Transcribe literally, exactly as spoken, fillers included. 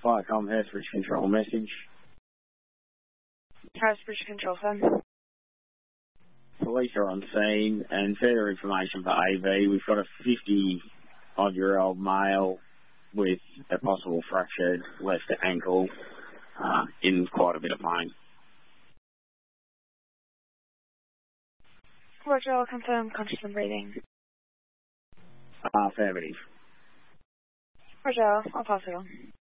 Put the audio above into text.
Firecom, Hertfordshire Control message. Hertfordshire Control, phone. Police are on scene, and further information for A V, we've got a fifty-odd-year-old male with a possible fractured left ankle uh, in quite a bit of pain. Roger, I'll confirm conscious and breathing. Uh, affirmative. Roger, I'll pass it on.